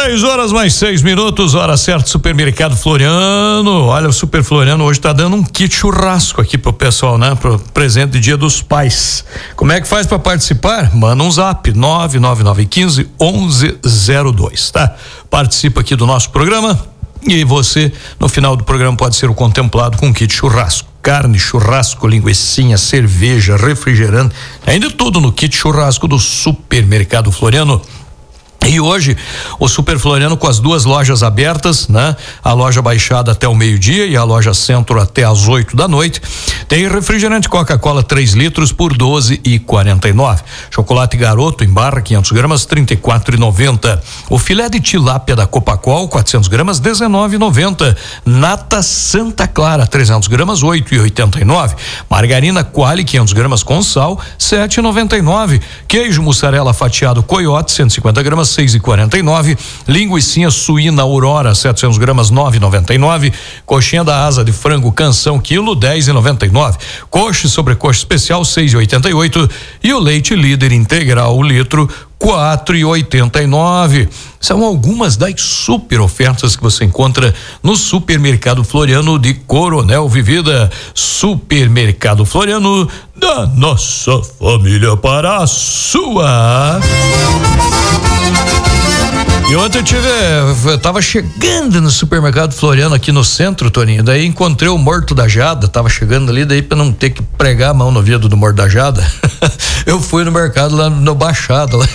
6:06, hora certa, Supermercado Floriano. Olha, o Super Floriano hoje tá dando um kit churrasco aqui pro pessoal, né? Pro presente de Dia dos Pais. Como é que faz para participar? Manda um zap, 99915-1102, tá? Participa aqui do nosso programa e você, no final do programa, pode ser o contemplado com um kit churrasco. Carne, churrasco, linguicinha, cerveja, refrigerante, ainda tudo no kit churrasco do Supermercado Floriano. E hoje o Super Floriano com as duas lojas abertas, né? A loja Baixada até o meio-dia e a loja Centro até às 8 da noite. Tem refrigerante Coca-Cola 3 litros por 12,49. Chocolate Garoto em barra 500 gramas 34,90. O filé de tilápia da Copacol 400 gramas 19,90. Nata Santa Clara 300 gramas 8,89. Margarina Quali 500 gramas com sal 7,99. Queijo mussarela fatiado Coiote 150 gramas 6,49. Linguicinha suína Aurora 700 gramas 9,99. Coxinha da asa de frango Canção quilo 10,99. Coxa e sobrecoxa especial 6,88. E o leite Líder integral o litro 4,89. São algumas das super ofertas que você encontra no Supermercado Floriano de Coronel Vivida. Supermercado Floriano, da nossa família para a sua. E ontem eu tava chegando no Supermercado Floriano aqui no centro, Toninho, daí encontrei o Morto da Jada, tava chegando ali, daí pra não ter que pregar a mão no vidro do Morto da Jada, eu fui no mercado lá no Baixado lá.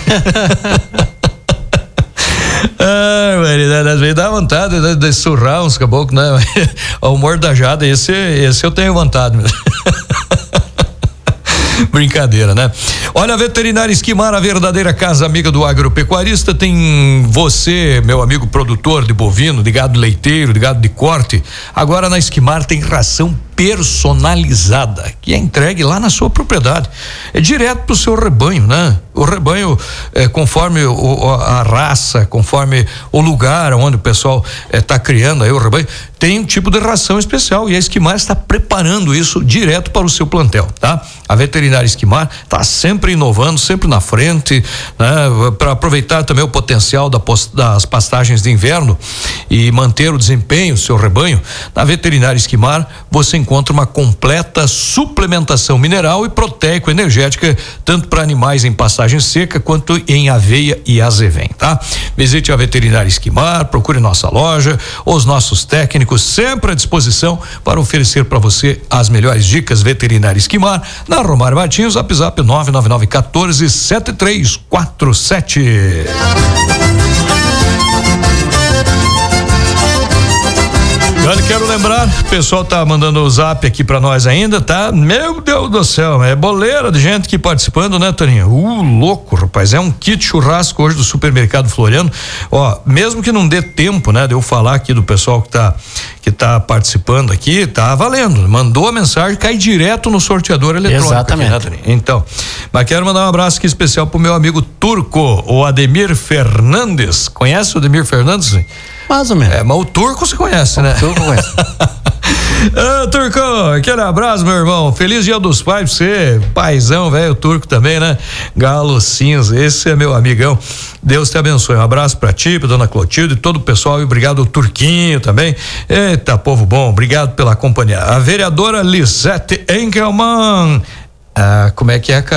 Às vezes dá vontade de surrar uns caboclos, né? O Morto da Jada, esse eu tenho vontade mesmo. Brincadeira, né? Olha, a Veterinária Esquimar, a verdadeira casa amiga do agropecuarista, tem você, meu amigo produtor de bovino, de gado leiteiro, de gado de corte. Agora na Esquimar tem ração personalizada, que é entregue lá na sua propriedade. É direto pro seu rebanho, né? O rebanho, conforme a raça, conforme o lugar onde o pessoal tá criando aí o rebanho, tem um tipo de ração especial e a Esquimar está preparando isso direto para o seu plantel, tá? A Veterinária Esquimar tá sempre inovando, sempre na frente, né? Para aproveitar também o potencial das pastagens de inverno e manter o desempenho do seu rebanho. Na Veterinária Esquimar você encontra uma completa suplementação mineral e proteico-energética, tanto para animais em pastagem seca quanto em aveia e azevém, tá? Visite a Veterinária Esquimar, procure nossa loja, os nossos técnicos sempre à disposição para oferecer para você as melhores dicas. Veterinária Esquimar, na Romário Martins, zap 99914-7347. Eu quero lembrar, o pessoal tá mandando o zap aqui pra nós ainda, tá? Meu Deus do céu, é boleira de gente aqui participando, né, Toninho? Louco, rapaz, é um kit churrasco hoje do Supermercado Floriano. Ó, mesmo que não dê tempo, né, de eu falar aqui do pessoal que tá participando aqui, tá valendo. Mandou a mensagem, cai direto no sorteador eletrônico. Exatamente. Aqui, né, então, mas quero mandar um abraço aqui especial pro meu amigo Turco, o Ademir Fernandes. Conhece o Ademir Fernandes? Mais ou menos. Mas o Turco você conhece, né? O Turco conhece. Turco, aquele abraço, meu irmão. Feliz Dia dos Pais pra você, paizão, velho, Turco também, né? Galo Cinza, esse é meu amigão. Deus te abençoe. Um abraço pra ti, pra dona Clotilde e todo o pessoal. E obrigado ao Turquinho também. Eita, povo bom, obrigado pela companhia. A vereadora Lisete Enkelmann. Como é que é, cara?